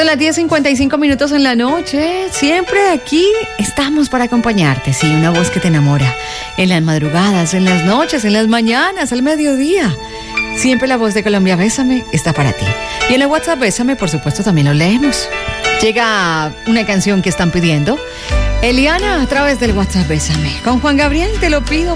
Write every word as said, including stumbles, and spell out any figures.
Son las diez cincuenta y cinco minutos en la noche. Siempre aquí estamos para acompañarte. Sí, una voz que te enamora. En las madrugadas, en las noches, en las mañanas, al mediodía. Siempre la voz de Colombia Bésame está para ti. Y en el WhatsApp Bésame, por supuesto, también lo leemos. Llega una canción que están pidiendo. Eliana, a través del WhatsApp Bésame. Con Juan Gabriel, te lo pido